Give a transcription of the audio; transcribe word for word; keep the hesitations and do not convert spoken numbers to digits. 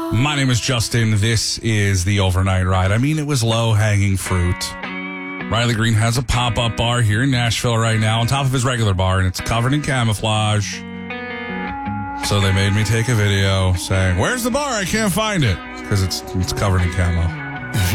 My name is Justin. This is the Overnight Ride. I mean, it was low-hanging fruit. Riley Green has a pop-up bar here in Nashville right now on top of his regular bar, and it's covered in camouflage. So they made me take a video saying, "Where's the bar? I can't find it." Because it's, it's covered in camo.